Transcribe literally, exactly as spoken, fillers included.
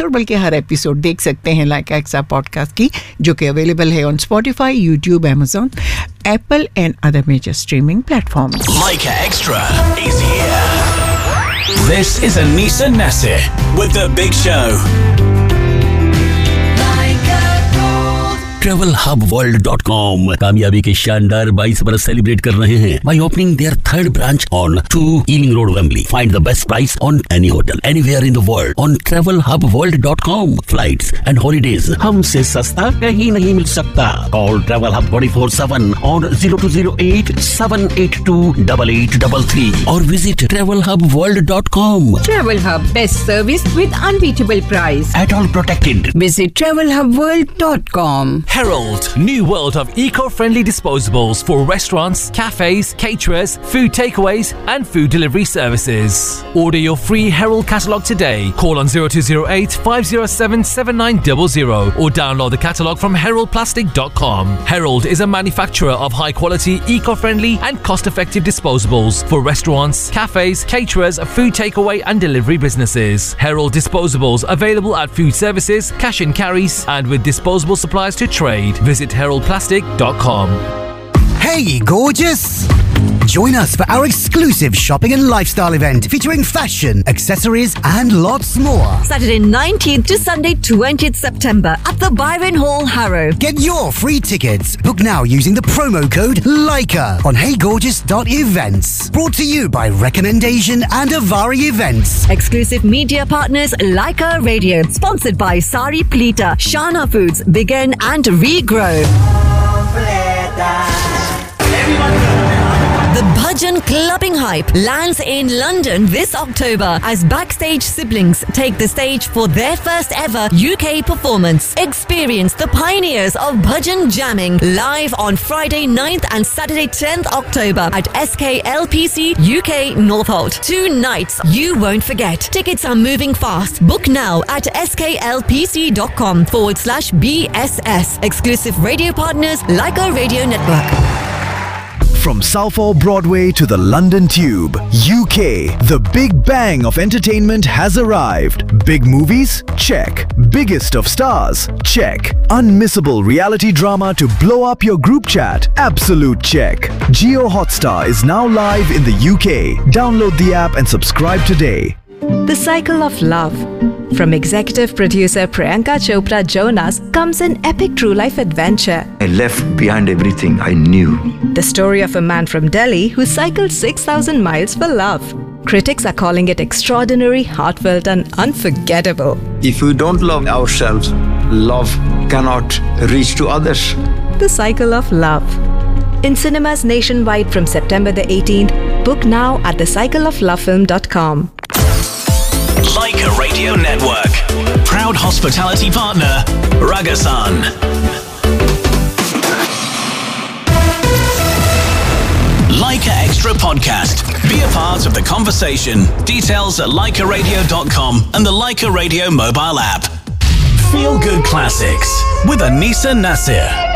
और बल्कि हर एपिसोड देख सकते हैं लाइका एक्स्ट्रा पॉडकास्ट की, जो कि अवेलेबल है on Spotify, YouTube, Amazon, Apple and other major streaming platforms. Laika Extra is here. This is Anisa Nasir with The Big Show. Travel hub world dot com कामयाबी के शानदार बाईस बरस सेलिब्रेट कर रहे हैं by opening their third branch on two Ealing Road, Wembley. Find the best price on any hotel anywhere in the world on travel hub world dot com. Flights and holidays हमसे सस्ता कहीं नहीं मिल सकता. Call Travel Hub twenty-four seven on zero two zero eight seven eight two eight eight three three or visit travel hub world dot com. Travel Hub, best service with unbeatable price. At all protected. Visit travel hub world dot com. Herald, new world of eco-friendly disposables for restaurants, cafes, caterers, food takeaways and food delivery services. Order your free Herald catalogue today. Call on zero two zero eight five zero seven seven nine zero zero or download the catalogue from herald plastic dot com. Herald is a manufacturer of high-quality, eco-friendly and cost-effective disposables for restaurants, cafes, caterers, food takeaway and delivery businesses. Herald disposables available at food services, cash and carries and with disposable suppliers to trade. Visit herald plastic dot com. Hey, gorgeous! Join us for our exclusive shopping and lifestyle event featuring fashion, accessories and lots more. Saturday nineteenth to Sunday twentieth September at the Byron Hall, Harrow. Get your free tickets. Book now using the promo code LAIKA on hey gorgeous dot events. Brought to you by Recommendation and Avari Events. Exclusive media partners Laika Radio. Sponsored by Sari Plita, Shana Foods, Begin and Regrow. The Bhajan Clubbing Hype lands in London this October as Backstage siblings take the stage for their first ever U K performance. Experience the pioneers of Bhajan jamming live on Friday ninth and Saturday tenth October at S K L P C U K Northolt. Two nights you won't forget. Tickets are moving fast. Book now at sklpc.com forward slash BSS. Exclusive radio partners Laika Radio Network. From Southall Broadway to the London Tube, U K, the big bang of entertainment has arrived. Big movies? Check. Biggest of stars? Check. Unmissable reality drama to blow up your group chat? Absolute check. Jio Hotstar is now live in the U K. Download the app and subscribe today. The Cycle of Love. From executive producer Priyanka Chopra Jonas comes an epic true life adventure. I left behind everything I knew. The story of a man from Delhi who cycled six thousand miles for love. Critics are calling it extraordinary, heartfelt and unforgettable. If we don't love ourselves, love cannot reach to others. The Cycle of Love. In cinemas nationwide from September the eighteenth. Book now at the cycle of love film dot com. Laika Radio Network. Proud hospitality partner, Ragasan. Laika Extra Podcast. Be a part of the conversation. Details at laika radio dot com and the Laika Radio mobile app. Feel Good Classics with Anisa Nasir.